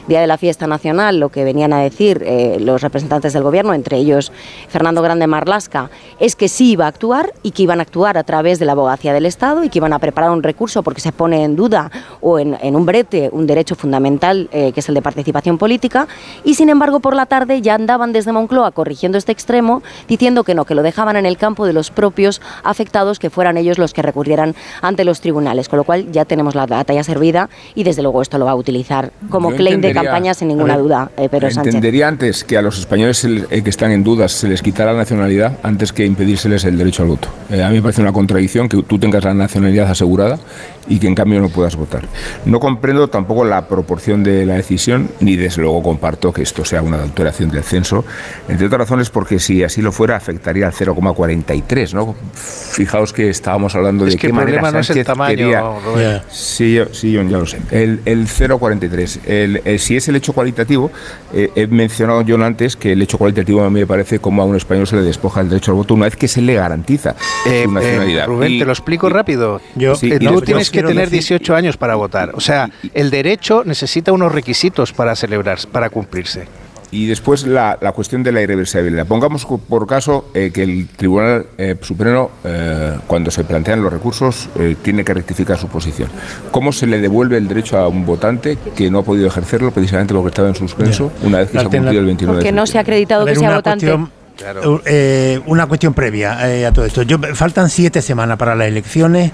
día de la fiesta nacional, lo que venían a decir los representantes del gobierno, entre ellos Fernando Grande Marlaska, es que sí iba a actuar y que iban a actuar a través de la Abogacía del Estado y que iban a preparar un recurso porque se pone en duda o en un brete un derecho fundamental que es el de participación política, y sin embargo por la tarde ya andaban desde Moncloa corrigiendo este extremo, diciendo que no, que lo dejaban en el campo de los propios afectados, que fueran ellos los que recurrieran ante los tribunales, con lo cual ya tenemos la batalla servida y desde luego esto lo va a utilizar como claim de campaña sin ninguna duda Pedro Sánchez. Entendería antes que a los españoles que están en dudas se les quitara la nacionalidad antes que impedírseles el derecho al voto. A mí me parece una contradicción que tú tengas la nacionalidad asegurada y que en cambio no puedas votar. No comprendo tampoco la proporción de la decisión, ni desde luego comparto que esto sea una alteración del censo, entre otras razones porque si así lo fuera afectaría al 0,43, ¿no? Fijaos que estábamos hablando de qué manera Sánchez no es el tamaño, quería... Sí, John, ya lo sé. El 0,43. Si es el hecho cualitativo, he mencionado yo antes que el hecho cualitativo a mí me parece como a un español se le despoja el derecho al voto una vez que se le garantiza su nacionalidad. Rubén, te lo explico rápido. Tú tienes que tener 18 años para votar. O sea, el derecho necesita unos requisitos para para cumplirse. Y después la cuestión de la irreversibilidad. Pongamos por caso que el Tribunal Supremo, cuando se plantean los recursos, tiene que rectificar su posición. ¿Cómo se le devuelve el derecho a un votante que no ha podido ejercerlo precisamente porque estaba en suspenso una vez que se ha cumplido el 29 de septiembre? Porque no se ha acreditado que sea votante. Claro. Una cuestión previa a todo esto. Faltan 7 semanas para las elecciones.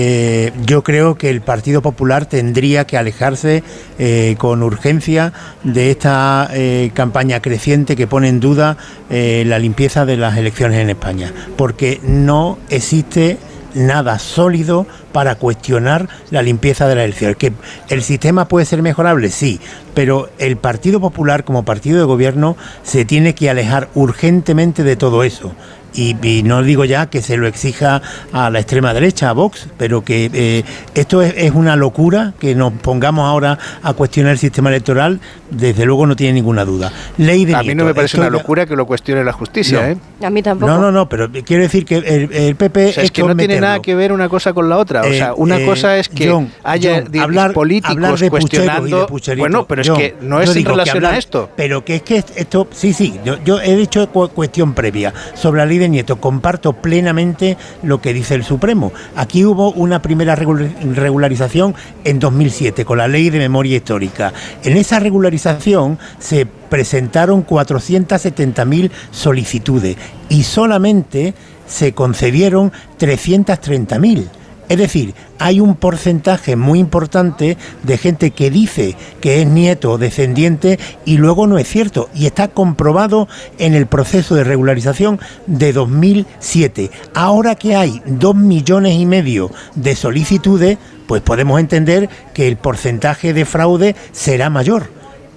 Yo creo que el Partido Popular tendría que alejarse con urgencia de esta campaña creciente que pone en duda la limpieza de las elecciones en España, porque no existe nada sólido para cuestionar la limpieza de las elecciones. ¿Que el sistema puede ser mejorable? Sí, pero el Partido Popular como partido de gobierno se tiene que alejar urgentemente de todo eso. Y no digo ya que se lo exija a la extrema derecha, a Vox, pero que esto es una locura, que nos pongamos ahora a cuestionar el sistema electoral, desde luego no tiene ninguna duda. Ley de A mí no me parece una locura que lo cuestione la justicia, no. A mí tampoco. No, pero quiero decir que el PP... O sea, es que no tiene nada que ver una cosa con la otra. O sea, una cosa es que haya políticos de cuestionando... Bueno, pero es que no es en relación a esto. Pero que es que esto... Sí, yo he dicho cuestión previa sobre la ley de Nieto. Comparto plenamente lo que dice el Supremo. Aquí hubo una primera regularización en 2007 con la Ley de Memoria Histórica. En esa regularización se presentaron 470.000 solicitudes y solamente se concedieron 330.000. Es decir, hay un porcentaje muy importante de gente que dice que es nieto o descendiente y luego no es cierto. Y está comprobado en el proceso de regularización de 2007. Ahora que hay 2,5 millones de solicitudes, pues podemos entender que el porcentaje de fraude será mayor.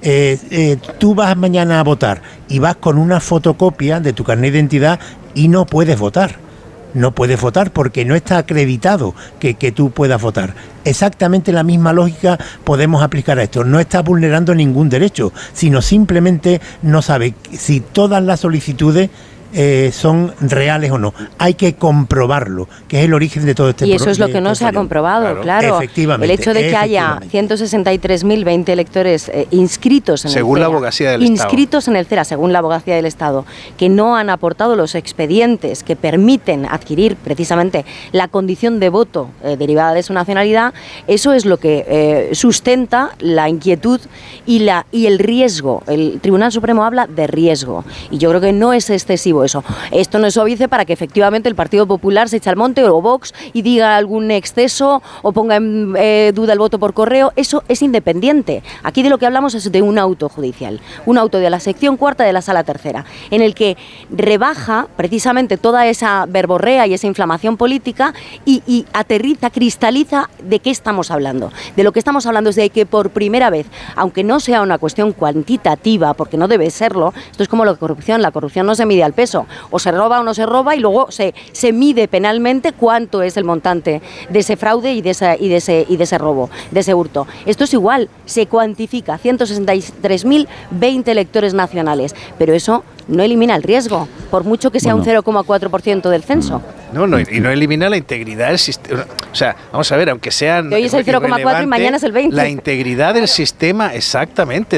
Tú vas mañana a votar y vas con una fotocopia de tu carnet de identidad y no puedes votar. No puedes votar porque no está acreditado que tú puedas votar. Exactamente la misma lógica podemos aplicar a esto. No está vulnerando ningún derecho, sino simplemente no sabe si todas las solicitudes son reales o no. Hay que comprobarlo, que es el origen de todo este problema. Y eso es lo que no se ha comprobado, claro. Efectivamente. El hecho de que haya 163.020 electores inscritos en según el CERA, la Abogacía del Estado. Inscritos en el CERA, según la Abogacía del Estado, que no han aportado los expedientes que permiten adquirir precisamente la condición de voto derivada de su nacionalidad, eso es lo que sustenta la inquietud y el riesgo. El Tribunal Supremo habla de riesgo y yo creo que no es excesivo eso. Esto no es óbice para que efectivamente el Partido Popular se eche al monte o Vox y diga algún exceso o ponga en duda el voto por correo. Eso es independiente. Aquí de lo que hablamos es de un auto judicial, un auto de la sección cuarta de la sala tercera, en el que rebaja precisamente toda esa verborrea y esa inflamación política y aterriza, cristaliza de qué estamos hablando. De lo que estamos hablando es de que por primera vez, aunque no sea una cuestión cuantitativa, porque no debe serlo, esto es como la corrupción no se mide al peso. O se roba o no se roba y luego se mide penalmente cuánto es el montante de ese fraude y de ese robo, de ese hurto. Esto es igual, se cuantifica 163.020 electores nacionales, pero eso no elimina el riesgo, por mucho que sea un 0,4% del censo. Y no elimina la integridad del sistema. O sea, vamos a ver, aunque sean... Que hoy es el 0,4 y mañana es el 20. La integridad del sistema, exactamente.